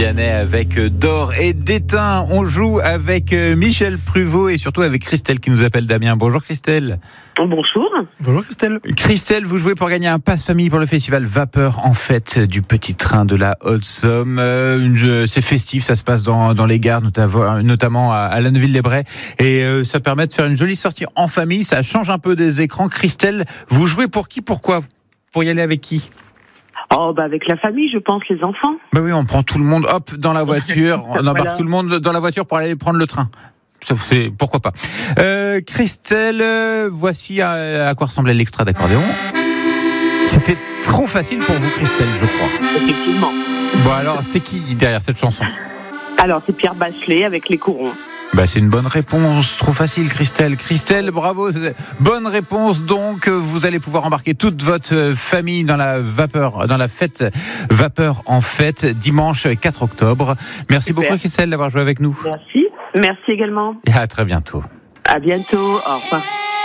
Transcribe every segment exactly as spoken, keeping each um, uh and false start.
Vianney avec D'or et d'étain. On joue avec Michel Pruvot et surtout avec Christelle qui nous appelle d'Amiens. Bonjour Christelle. Bonjour. Bonjour Christelle. Christelle, vous jouez pour gagner un passe-famille pour le festival Vapeur en Fête du Petit Train de la Haute-Somme. Euh, c'est festif, ça se passe dans, dans les gares, notamment, notamment à, à Lanneville-les-Brais. Et euh, ça permet de faire une jolie sortie en famille. Ça change un peu des écrans. Christelle, vous jouez pour qui, pourquoi? Pour y aller avec qui? Oh, bah avec la famille, je pense, les enfants. Bah oui, on prend tout le monde, hop, dans la voiture. On embarque Voilà. tout le monde dans la voiture pour aller prendre le train. C'est, pourquoi pas. Euh, Christelle, euh, voici à, à quoi ressemblait l'extrait d'accordéon. C'était trop facile pour vous, Christelle, je crois. Effectivement. Bon alors, c'est qui derrière cette chanson? Alors, c'est Pierre Bachelet avec Les Courons. Bah, c'est une bonne réponse. Trop facile, Christelle. Christelle, bravo. Bonne réponse. Donc, vous allez pouvoir embarquer toute votre famille dans la vapeur, dans la fête Vapeur en Fête, dimanche quatre octobre. Merci Super. beaucoup, Christelle, d'avoir joué avec nous. Merci. Merci également. Et à très bientôt. À bientôt. Au revoir.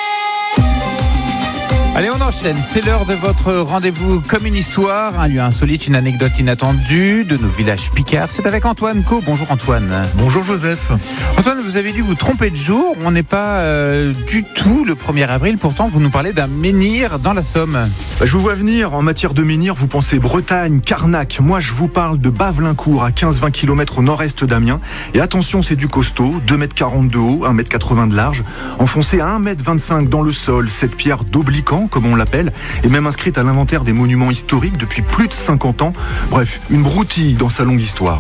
Allez, on enchaîne. C'est l'heure de votre rendez-vous comme une histoire, un lieu insolite, une anecdote inattendue de nos villages picards. C'est avec Antoine Co. Bonjour Antoine. Bonjour Joseph. Antoine, vous avez dû vous tromper de jour. On n'est pas euh, du tout le premier avril. Pourtant, vous nous parlez d'un menhir dans la Somme. Bah, je vous vois venir. En matière de menhir, vous pensez Bretagne, Carnac. Moi, je vous parle de Bavelincourt, à quinze à vingt kilomètres au nord-est d'Amiens. Et attention, c'est du costaud. deux mètres quarante de haut, un mètre quatre-vingts de large. Enfoncé à un mètre vingt-cinq dans le sol, cette pierre d'Obliquant, comme on l'appelle, est même inscrite à l'inventaire des monuments historiques depuis plus de cinquante ans. Bref, une broutille dans sa longue histoire.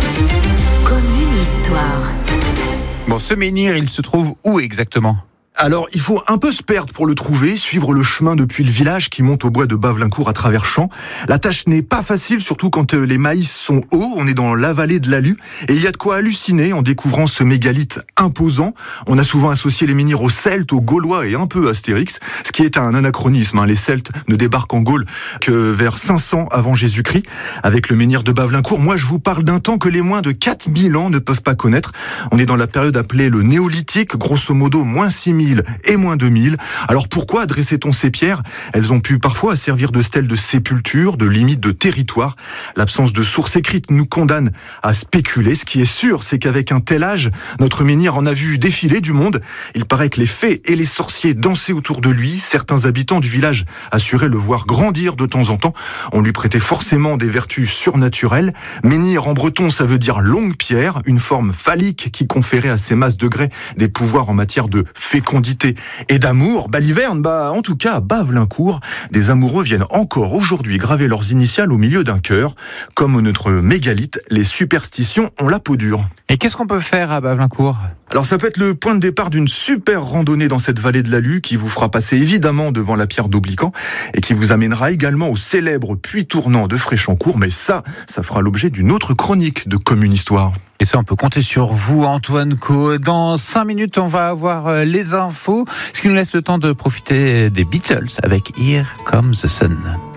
Comme une histoire. Bon, ce menhir, il se trouve où exactement ? Alors, il faut un peu se perdre pour le trouver, suivre le chemin depuis le village qui monte au bois de Bavelincourt à travers champs. La tâche n'est pas facile, surtout quand les maïs sont hauts. On est dans la vallée de l'Alu et il y a de quoi halluciner en découvrant ce mégalithe imposant. On a souvent associé les menhirs aux Celtes, aux Gaulois et un peu à Astérix, ce qui est un anachronisme. Les Celtes ne débarquent en Gaule que vers cinq cents avant Jésus-Christ. Avec le menhir de Bavelincourt, moi je vous parle d'un temps que les moins de quatre mille ans ne peuvent pas connaître. On est dans la période appelée le néolithique, grosso modo moins six mille et moins deux mille. Alors pourquoi dressait-on ces pierres ? Elles ont pu parfois servir de stèles de sépulture, de limite de territoire. L'absence de sources écrites nous condamne à spéculer. Ce qui est sûr, c'est qu'avec un tel âge, notre menhir en a vu défiler du monde. Il paraît que les fées et les sorciers dansaient autour de lui. Certains habitants du village assuraient le voir grandir de temps en temps. On lui prêtait forcément des vertus surnaturelles. Menhir en breton, ça veut dire longue pierre, une forme phallique qui conférait à ces masses de grès des pouvoirs en matière de fécondité et d'amour. Baliverne, bah, en tout cas, à Bavelincourt, des amoureux viennent encore aujourd'hui graver leurs initiales au milieu d'un cœur. Comme notre mégalithe, les superstitions ont la peau dure. Et qu'est-ce qu'on peut faire à Bavelincourt ? Alors ça peut être le point de départ d'une super randonnée dans cette vallée de l'Alu qui vous fera passer évidemment devant la pierre d'Obliquant et qui vous amènera également au célèbre puits tournant de Fréchancourt. Mais ça, ça fera l'objet d'une autre chronique de Comme une histoire. Et ça, on peut compter sur vous, Antoine Co. Dans cinq minutes, on va avoir les infos, ce qui nous laisse le temps de profiter des Beatles avec Here Comes the Sun.